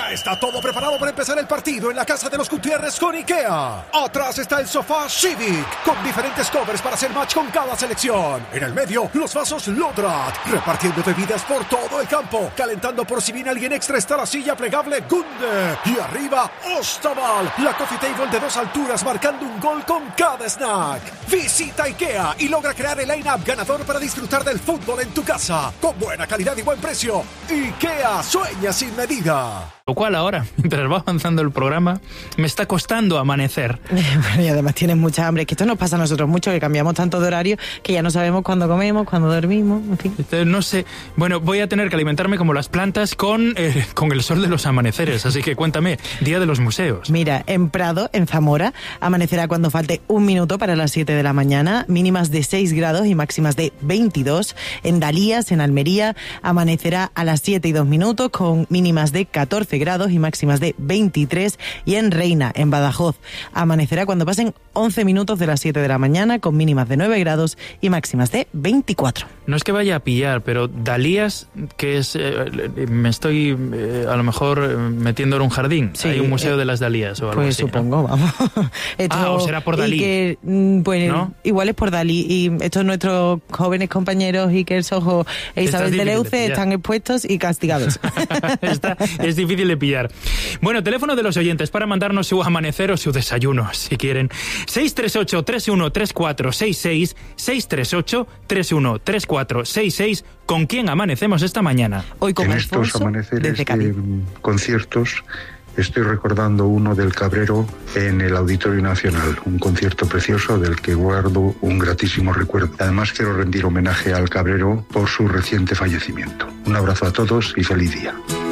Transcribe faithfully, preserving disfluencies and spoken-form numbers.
Ya está todo preparado para empezar el partido en la casa de los Gutiérrez con IKEA. Atrás está el sofá Civic, con diferentes covers para hacer match con cada selección. En el medio, los vasos Lodrat, repartiendo bebidas por todo el campo. Calentando por si viene alguien extra está la silla plegable Gunde. Y arriba, Ostaval, la coffee table de dos alturas marcando un gol con cada snack. Visita IKEA y logra crear el line-up ganador para disfrutar del fútbol en tu casa. Con buena calidad y buen precio. IKEA, sueña sin medida. Lo cual ahora, mientras va avanzando el programa, me está costando amanecer. Bueno, y además tienes mucha hambre. Es que esto nos pasa a nosotros mucho, que cambiamos tanto de horario que ya no sabemos cuándo comemos, cuándo dormimos, en fin. Entonces, no sé. Bueno, voy a tener que alimentarme como las plantas con, eh, con el sol de los amaneceres. Así que cuéntame, Día de los Museos. Mira, en Prado, en Zamora, amanecerá cuando falte un minuto para las siete de la mañana, mínimas de seis grados y máximas de veintidós. En Dalías, en Almería, amanecerá a las siete y dos minutos con mínimas de catorce grados y máximas de veintitrés, y en Reina, en Badajoz, amanecerá cuando pasen once minutos de las siete de la mañana con mínimas de nueve grados y máximas de veinticuatro. No es que vaya a pillar, pero Dalías, que es... Eh, me estoy eh, a lo mejor eh, metiendo en un jardín. Sí, hay un museo eh, de las Dalías o algo pues así. Pues supongo, ¿no? vamos. Esto, ah, o será por Dalí. Que, pues ¿no? Igual es por Dalí. Y estos nuestros jóvenes compañeros, Iker Sojo e Isabel de Leuce, de están expuestos y castigados. Está, es difícil de pillar. Bueno, teléfono de los oyentes para mandarnos su amanecer o su desayuno, si quieren. seis tres ocho, tres uno tres cuatro seis seis, seis tres ocho, tres uno tres cuatro seis seis. ¿Con quién amanecemos esta mañana? Hoy con en Alfonso, estos amaneceres de conciertos estoy recordando uno del Cabrero en el Auditorio Nacional, un concierto precioso del que guardo un gratísimo recuerdo. Además quiero rendir homenaje al Cabrero por su reciente fallecimiento. Un abrazo a todos y feliz día.